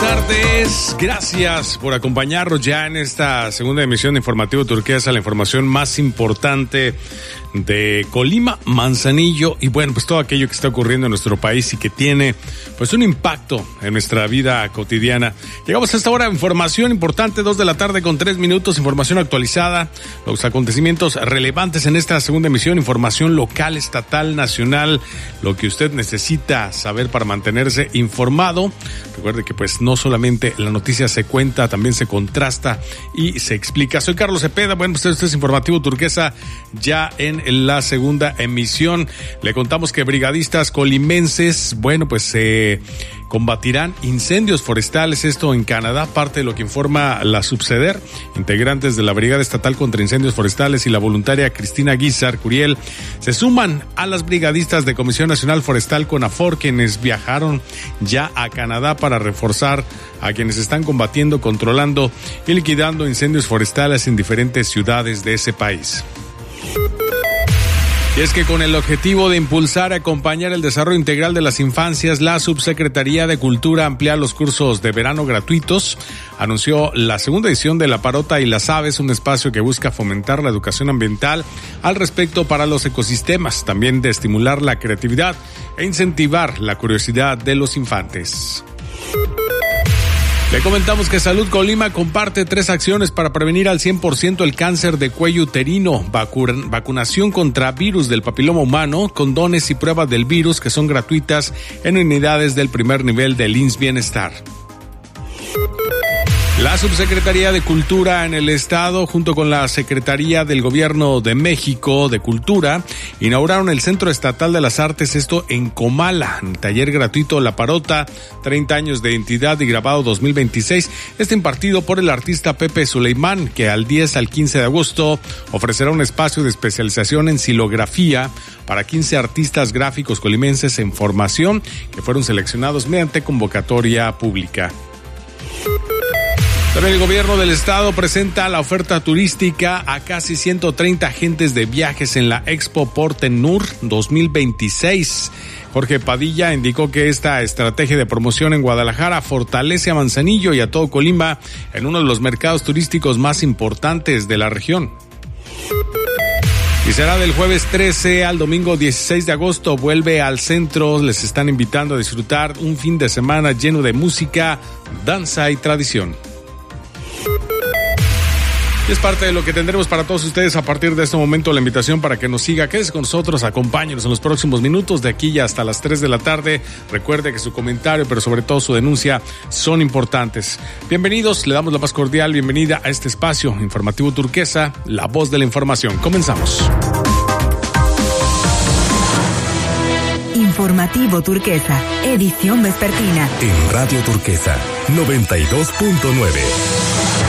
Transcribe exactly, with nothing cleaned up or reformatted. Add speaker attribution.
Speaker 1: tardes, gracias por acompañarnos ya en esta segunda emisión de Informativo Turquesa, la información más importante de Colima, Manzanillo y bueno, pues todo aquello que está ocurriendo en nuestro país y que tiene pues un impacto en nuestra vida cotidiana. Llegamos a esta hora de información importante, dos de la tarde con tres minutos, información actualizada, los acontecimientos relevantes en esta segunda emisión, información local, estatal, nacional, lo que usted necesita saber para mantenerse informado. Recuerde que pues no solamente la noticia se cuenta, también se contrasta y se explica. Soy Carlos Cepeda, bueno, pues este es Informativo Turquesa ya en la segunda emisión. Le contamos que brigadistas colimenses, bueno, pues se eh, combatirán incendios forestales, esto en Canadá, parte de lo que informa la Subseder. Integrantes de la Brigada Estatal contra Incendios Forestales y la voluntaria Cristina Guizar Curiel se suman a las brigadistas de Comisión Nacional Forestal CONAFOR, quienes viajaron ya a Canadá para reforzar a quienes están combatiendo, controlando y liquidando incendios forestales en diferentes ciudades de ese país. Y es que con el objetivo de impulsar y acompañar el desarrollo integral de las infancias, la Subsecretaría de Cultura amplía los cursos de verano gratuitos. Anunció la segunda edición de La Parota y las Aves, un espacio que busca fomentar la educación ambiental al respecto para los ecosistemas, también de estimular la creatividad e incentivar la curiosidad de los infantes. Le comentamos que Salud Colima comparte tres acciones para prevenir al cien por ciento el cáncer de cuello uterino, vacu- vacunación contra virus del papiloma humano, condones y pruebas del virus que son gratuitas en unidades del primer nivel del I M S S Bienestar. La Subsecretaría de Cultura en el Estado, junto con la Secretaría del Gobierno de México de Cultura, inauguraron el Centro Estatal de las Artes, esto en Comala, en taller gratuito La Parota, treinta años de identidad y grabado dos mil veintiséis, este impartido por el artista Pepe Suleimán, que al diez al quince de agosto ofrecerá un espacio de especialización en silografía para quince artistas gráficos colimenses en formación que fueron seleccionados mediante convocatoria pública. También el gobierno del estado presenta la oferta turística a casi ciento treinta agentes de viajes en la Expo Portenur dos mil veintiséis. Jorge Padilla indicó que esta estrategia de promoción en Guadalajara fortalece a Manzanillo y a todo Colima en uno de los mercados turísticos más importantes de la región. Y será del jueves trece al domingo dieciséis de agosto. Vuelve al centro. Les están invitando a disfrutar un fin de semana lleno de música, danza y tradición. Y es parte de lo que tendremos para todos ustedes a partir de este momento. La invitación para que nos siga, quédese con nosotros, acompáñenos en los próximos minutos de aquí ya hasta las tres de la tarde. Recuerde que su comentario, pero sobre todo su denuncia, son importantes. Bienvenidos, le damos la más cordial bienvenida a este espacio Informativo Turquesa, la voz de la información. Comenzamos.
Speaker 2: Informativo Turquesa, edición vespertina.
Speaker 3: En Radio Turquesa, noventa y dos punto nueve.